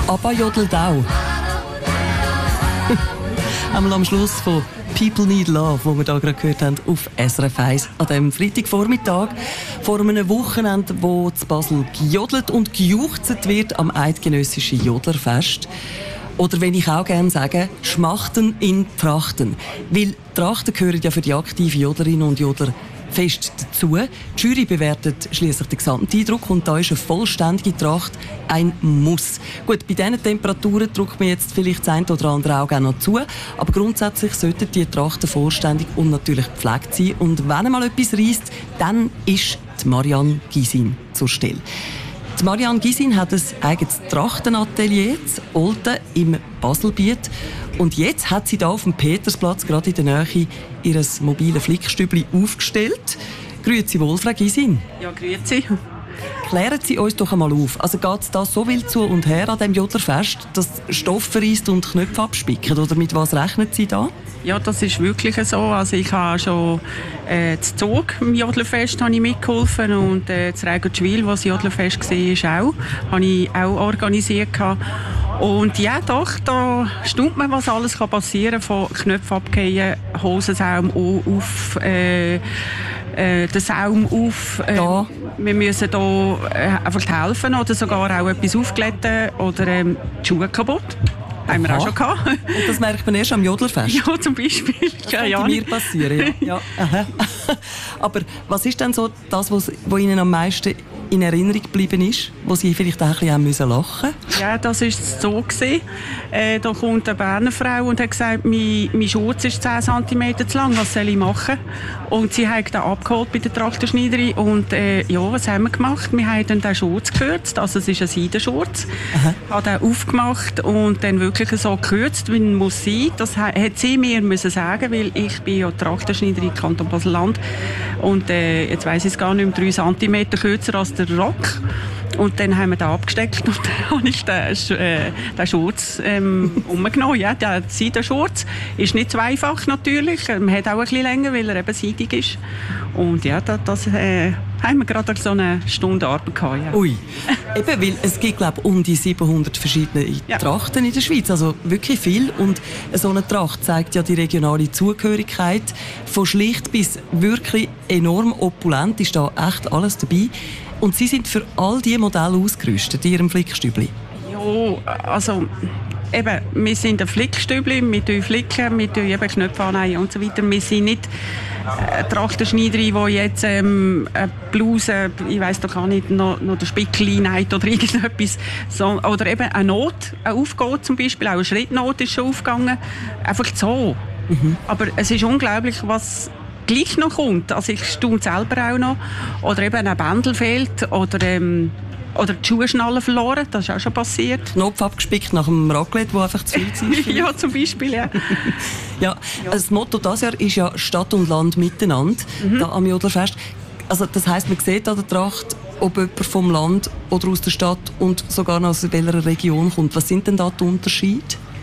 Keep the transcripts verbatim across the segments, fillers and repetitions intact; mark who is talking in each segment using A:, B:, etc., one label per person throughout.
A: ABBA jodelt auch. Einmal am Schluss von «People Need Love», wo wir da gerade gehört haben, auf S R F eins an diesem Freitagvormittag vor einem Wochenende, wo zu Basel gejodelt und gejuchzt wird am Eidgenössischen Jodlerfest. Oder wenn ich auch gerne sage, Schmachten in Trachten. Weil Trachten gehören ja für die aktiven Jodlerinnen und Jodler fest dazu. Die Jury bewertet schliesslich den Gesamteindruck und da ist eine vollständige Tracht ein Muss. Gut, bei diesen Temperaturen drückt mir jetzt vielleicht das eine oder andere Auge auch noch zu, aber grundsätzlich sollten die Trachten vollständig und natürlich gepflegt sein. Und wenn mal etwas reisst, dann ist die Marianne Gysin zur Stelle. Die Marianne Gysin hat ein eigenes Trachtenatelier in Olten im Baselbiet. Und jetzt hat sie hier auf dem Petersplatz, gerade in der Nähe, ihr mobiles Flickstübli aufgestellt. Grüezi wohl, Frau Gysin.
B: Ja, grüezi.
A: Klären Sie uns doch einmal auf. Also geht es da so viel zu und her an diesem Jodlerfest, dass Stoff verreist und Knöpfe abspicken? Oder mit was rechnen Sie da?
B: Ja, das ist wirklich so. Also ich habe schon äh, das Zug im Jodlerfest habe ich mitgeholfen und äh, das Regenschwil, was das Jodlerfest war, auch, habe ich auch organisiert. Und ja, doch, da staunt man, was alles passieren kann. Von Knöpfen abgehen, Hosensaum auf, äh, äh, den Saum auf. Äh,
A: ja.
B: Wir müssen hier äh, einfach helfen oder sogar auch etwas aufglätten oder ähm, die Schuhe kaputt. Haben wir auch schon gehabt.
A: Und das merkt man erst am Jodlerfest?
B: Ja, zum Beispiel.
A: Das könnte ja, mir passieren, ja. ja. Aha. Aber was ist denn so das, was, was Ihnen am meisten in Erinnerung geblieben ist, wo Sie vielleicht auch ein bisschen müssen lachen mussten?
B: Ja, das war so. Äh, da kommt eine Berner Frau und hat gesagt, mein, mein Schurz ist zehn Zentimeter zu lang, was soll ich machen? Und sie hat den abgeholt bei der Trachtenschneiderin und äh, ja, was haben wir gemacht? Wir haben dann den Schurz gekürzt, also es ist ein Seidenschurz, hat den aufgemacht und dann wirklich so gekürzt, wie man muss sein. Das hat sie mir müssen sagen, weil ich bin ja Trachtenschneiderin im Kanton Basel-Land und äh, jetzt weiss ich es gar nicht mehr, drei Zentimeter kürzer als der Rock. Und dann haben wir den abgesteckt und dann habe ich den, äh, den Schurz ähm, umgenommen. Ja, der Seidenschurz ist nicht so einfach natürlich. Man hat auch ein bisschen länger, weil er eben seidig ist. Und ja, das, das äh, haben wir gerade so eine Stunde Arbeit gehabt. Ja.
A: Ui, eben, weil es gibt, glaube ich, um die siebenhundert verschiedene ja. Trachten in der Schweiz. Also wirklich viel. Und so eine Tracht zeigt ja die regionale Zugehörigkeit. Von schlicht bis wirklich enorm opulent ist da echt alles dabei. Und Sie sind für all diese Modelle ausgerüstet in Ihrem Flickstübli?
B: Ja, also eben, wir sind ein Flickstübli, wir tun flicken, wir tun eben Knöpfe annähen und so weiter. Wir sind nicht eine Trachtenschneiderin, die jetzt ähm, eine Bluse, ich weiss doch gar nicht, noch, noch den Spickel hinein oder irgendetwas. So, oder eben eine Not aufgeht zum Beispiel, auch eine Schrittnot ist schon aufgegangen. Einfach so. Mhm. Aber es ist unglaublich, was gleich noch kommt. Also ich staune selber auch noch. Oder eben ein Bändel fehlt oder, ähm, oder die Schuhschnalle verloren. Das ist auch schon passiert.
A: Knopf abgespickt nach dem Raclette, wo einfach zu viel war.
B: Ja, zum Beispiel, ja.
A: ja. Also das Motto dieses Jahr ist ja Stadt und Land miteinander, mhm. da am Jodlerfest. Also das heisst, man sieht an der Tracht, ob jemand vom Land oder aus der Stadt und sogar noch aus welcher Region kommt. Was sind denn da die Unterschiede?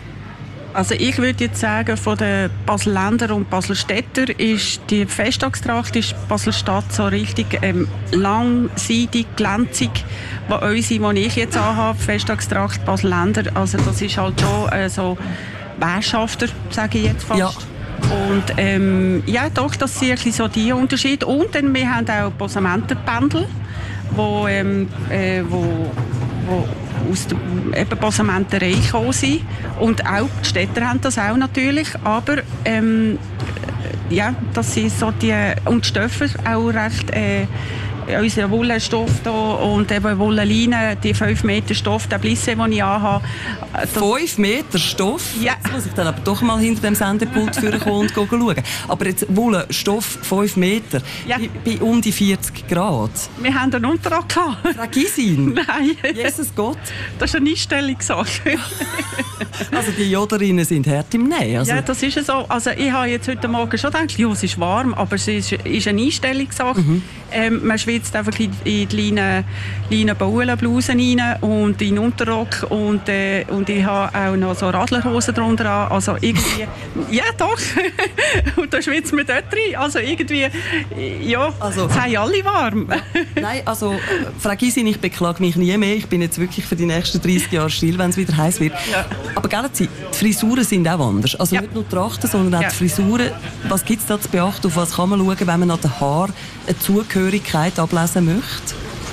B: Also ich würde jetzt sagen, von den Baselländer und Baselstädter ist die Festtagstracht ist Baselstadt so richtig ähm, lang, seidig, glänzig. Wo unsere, die ich jetzt anhabe, Festtagstracht Baselländer, also das ist halt schon äh, so Wäschhafter, sage ich jetzt fast. Ja. Und ähm, ja, doch, das sind so die Unterschiede. Und dann, wir haben auch Posamentenpendel, wo, ähm, äh, wo, wo aus der Posamenterei gekommen sind. Und auch die Städter haben das auch natürlich. Aber ähm, ja, das sind so die, und die Stoffe auch recht, äh, unser Wollenstoff da und eben Wollenleine, die fünf Meter Stoff, der Blisse, den ich anhabe.
A: fünf Meter Stoff?
B: Ja.
A: Jetzt muss ich dann aber doch mal hinter dem Sendepult kommen und schauen. Aber jetzt Wollenstoff fünf Meter, ja. bei, bei um die vierzig Grad.
B: Wir haben einen Untertrag gehabt.
A: Frau Gysin?
B: Nein.
A: Jesus Gott.
B: Das ist eine Einstellungssache.
A: Also die Jodlerinnen sind hart im Nähen. Also.
B: Ja, das ist so. Also ich habe jetzt heute Morgen schon gedacht, ja, es ist warm, aber es ist, ist eine Einstellungssache. Mhm. Ähm, man schwitzt einfach in, in die Leinen, Leinen Baulenblusen rein und in den Unterrock und, äh, und ich habe auch noch so Radlerhosen drunter an. Also irgendwie, ja doch, und da schwitzt man dort rein. Also irgendwie, ja, also, es haben alle warm.
A: Nein, also Frau Gysin, ich beklage mich nie mehr. Ich bin jetzt wirklich für die nächsten dreissig Jahre still, wenn es wieder heiß wird. Ja. Aber gell, die Frisuren sind auch anders. Also ja. nicht nur die Trachten, sondern auch ja. die Frisuren. Was gibt es da zu beachten? Auf was kann man schauen, wenn man an den Haaren eine Zugehörigkeit ablesen möchte?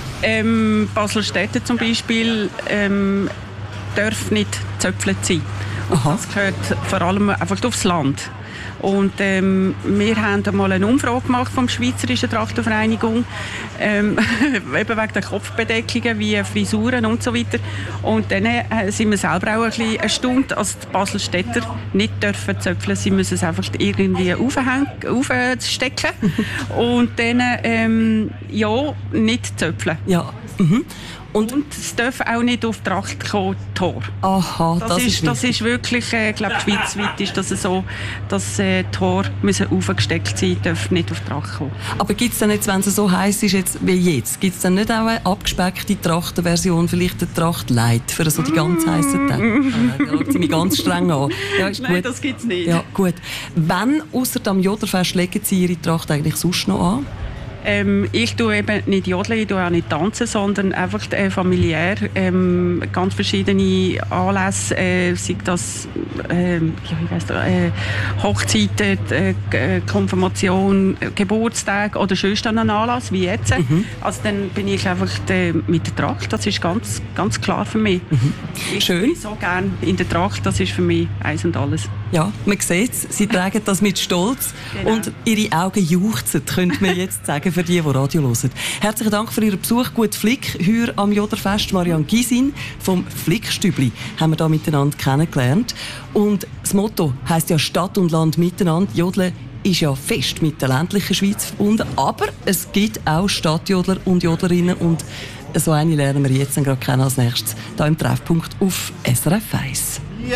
B: Ähm, Basel-Städte zum Beispiel ähm, darf nicht zöpfelt sein. Aha. Das gehört vor allem einfach aufs Land. Und ähm, wir haben einmal eine Umfrage gemacht vom Schweizerischen Trachtenvereinigung, ähm, eben wegen der Kopfbedeckungen wie Frisuren und so weiter. Und dann äh, sind wir selber auch ein bisschen erstaunt, dass die Baselstädter nicht dürfen zöpfeln. Sie müssen es einfach irgendwie aufhängen, aufstecken und dann ähm, ja, nicht zöpfeln.
A: Ja. Mhm.
B: Und, und es darf auch nicht auf die Tracht kommen, Tor.
A: Aha, das,
B: das ist,
A: ist
B: das ist wirklich, äh, ich glaube, schweizweit ist das so, dass äh, Tor müssen aufgesteckt sein, dürfen nicht auf die Tracht kommen.
A: Aber gibt es dann jetzt, wenn es so heiß ist jetzt, wie jetzt, gibt es dann nicht auch eine abgespeckte Trachtenversion, vielleicht eine Tracht Light für so die ganz heißen Tage? Da schaut sie mich ganz streng an. Ja, ist
B: Nein,
A: gut.
B: das gibt es nicht.
A: Ja, gut. Wann, ausser am Jodlerfest, legen Sie Ihre Tracht eigentlich sonst noch an?
B: Ähm, ich tue eben nicht jodeln, ich tue auch nicht tanzen, sondern einfach äh, familiär ähm, ganz verschiedene Anlässe, äh, sei das äh, ja, ich weiss, äh, Hochzeiten, äh, Konfirmation, Geburtstag oder sonst einen Anlass wie jetzt. Mhm. Also dann bin ich einfach äh, mit der Tracht, das ist ganz, ganz klar für mich. Mhm. Ich
A: Schön.
B: bin so gerne in der Tracht, das ist für mich eins und alles.
A: Ja, man sieht es, Sie tragen das mit Stolz genau. Und Ihre Augen juchzen, könnte man jetzt sagen, für die, die Radio hören. Herzlichen Dank für Ihren Besuch. Gut Flick, hier am Jodlerfest. Marianne Gysin vom Flickstübli haben wir da miteinander kennengelernt. Und das Motto heisst ja Stadt und Land miteinander. Jodeln ist ja fest mit der ländlichen Schweiz verbunden, aber es gibt auch Stadtjodler und Jodlerinnen und so eine lernen wir jetzt gerade kennen als nächstes hier im Treffpunkt auf S R F eins.